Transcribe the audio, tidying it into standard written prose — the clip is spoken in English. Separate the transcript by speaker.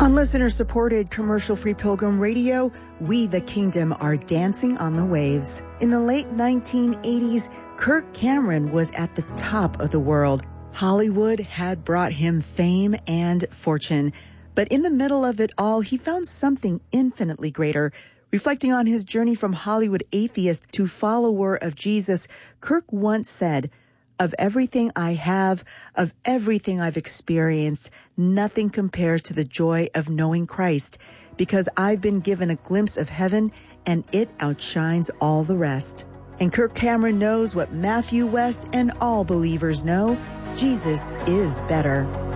Speaker 1: On listener-supported commercial-free Pilgrim Radio, we, the Kingdom, are dancing on the waves. In the late 1980s, Kirk Cameron was at the top of the world. Hollywood had brought him fame and fortune. But in the middle of it all, he found something infinitely greater. Reflecting on his journey from Hollywood atheist to follower of Jesus, Kirk once said, "Of everything I have, of everything I've experienced, nothing compares to the joy of knowing Christ, because I've been given a glimpse of heaven and it outshines all the rest." And Kirk Cameron knows what Matthew West and all believers know: Jesus is better.